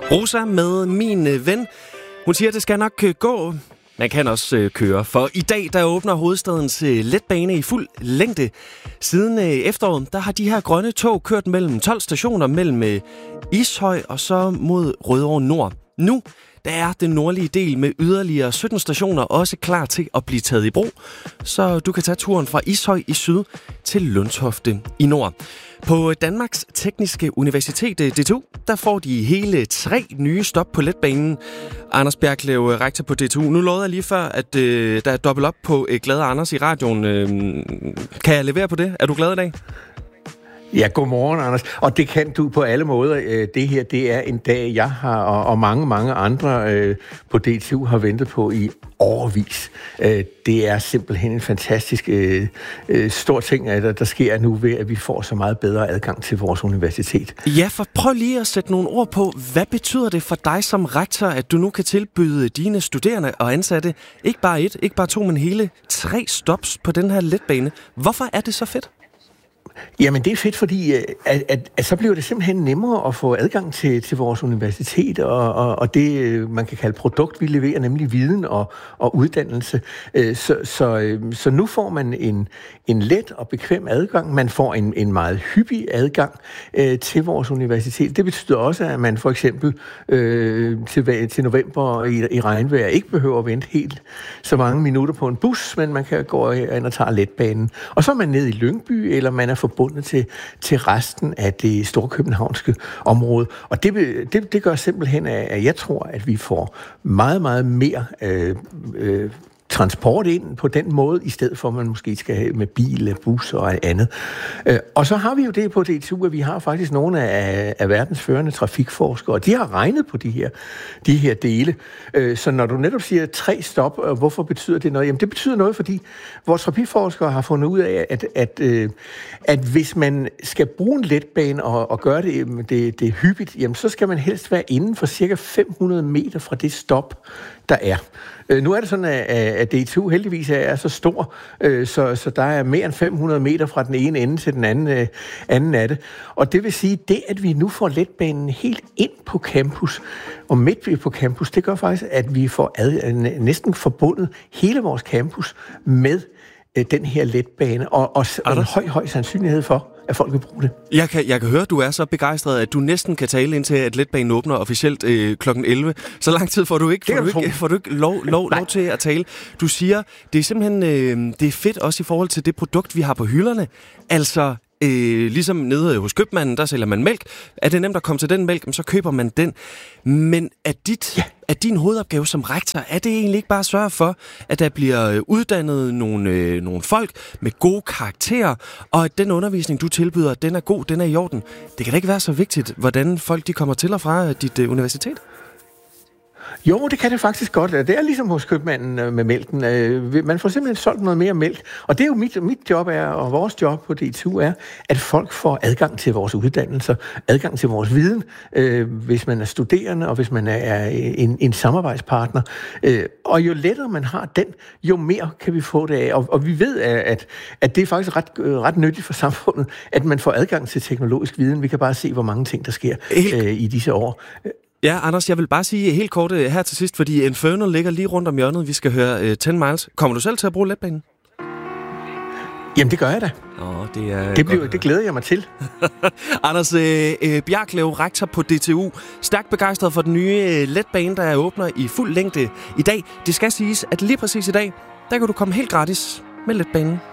Rosa med Min Ven. Hun siger, at det skal nok gå. Man kan også køre, for i dag der åbner hovedstadens letbane i fuld længde. Siden efteråret, der har de her grønne tog kørt mellem 12 stationer mellem Ishøj og så mod Rødovre Nord. Nu der er den nordlige del med yderligere 17 stationer også klar til at blive taget i brug, så du kan tage turen fra Ishøj i syd til Lundtofte i nord. På Danmarks Tekniske Universitet, DTU, der får de hele 3 nye stop på letbanen. Anders Bjerglev, rektor på DTU. Nu lovede jeg lige før, at der er dobbelt op på Glade Anders i radioen. Kan jeg levere på det? Er du glad i dag? Ja, godmorgen, Anders. Og det kan du på alle måder. Det her, det er en dag, jeg har, og mange andre på DTU har ventet på i årevis. Det er simpelthen en fantastisk stor ting, der sker nu ved, at vi får så meget bedre adgang til vores universitet. Ja, for prøv lige at sætte nogle ord på, hvad betyder det for dig som rektor, at du nu kan tilbyde dine studerende og ansatte ikke bare 1, ikke bare 2, men hele 3 stops på den her letbane. Hvorfor er det så fedt? Jamen, det er fedt, fordi at så bliver det simpelthen nemmere at få adgang til vores universitet og det, man kan kalde produkt, vi leverer, nemlig viden og uddannelse. Så nu får man en let og bekvem adgang. Man får en meget hyppig adgang til vores universitet. Det betyder også, at man for eksempel til november i regnvejr ikke behøver at vente helt så mange minutter på en bus, men man kan gå ind og tage letbanen. Og så er man nede i Lyngby, eller man er forbundet til resten af det storkøbenhavnske område. Og det gør simpelthen, at jeg tror, at vi får meget, meget mere transport ind på den måde, i stedet for, at man måske skal have med bil, bus og andet. Og så har vi jo det på DTU, at vi har faktisk nogle af verdens førende trafikforskere, og de har regnet på de her dele. Så når du netop siger 3 stop, hvorfor betyder det noget? Jamen det betyder noget, fordi vores trafikforskere har fundet ud af, at hvis man skal bruge en letbane og gøre det hyppigt, jamen så skal man helst være inden for cirka 500 meter fra det stop, der er. Nu er det sådan, at DTU heldigvis er så stor, så der er mere end 500 meter fra den ene ende til den anden af det. Og det vil sige, det at vi nu får letbanen helt ind på campus, og midt på campus, det gør faktisk, at vi får næsten forbundet hele vores campus med den her letbane, og en høj sandsynlighed for, at folk vil bruge det. Jeg kan høre, at du er så begejstret, at du næsten kan tale indtil, at letbanen åbner officielt kl. 11. Så lang tid får du ikke lov til at tale. Du siger, det er simpelthen det er fedt også i forhold til det produkt, vi har på hylderne. Altså, ligesom nede hos købmanden, der sælger man mælk. Er det nemt at komme til den mælk, så køber man den. Men er din hovedopgave som rektor, er det egentlig ikke bare at sørge for, at der bliver uddannet nogle folk med gode karakterer, og at den undervisning, du tilbyder, den er god, den er i orden? Det kan da ikke være så vigtigt, hvordan folk de kommer til og fra dit universitet? Jo, det kan det faktisk godt. Det er ligesom hos købmanden med mælken. Man får simpelthen solgt noget mere mælk. Og det er jo mit job og vores job på DTU er, at folk får adgang til vores uddannelser, adgang til vores viden, hvis man er studerende, og hvis man er en samarbejdspartner. Og jo lettere man har den, jo mere kan vi få det af. Og vi ved, at det er faktisk ret nyttigt for samfundet, at man får adgang til teknologisk viden. Vi kan bare se, hvor mange ting, der sker i disse år. Ja, Anders, jeg vil bare sige helt kort her til sidst, fordi Inferno ligger lige rundt om hjørnet. Vi skal høre 10 Miles. Kommer du selv til at bruge letbanen? Jamen, det gør jeg da. Det glæder jeg mig til. Anders Bjerglev, rektor på DTU. Stærkt begejstret for den nye letbane, der åbner i fuld længde i dag. Det skal siges, at lige præcis i dag, der kan du komme helt gratis med letbanen.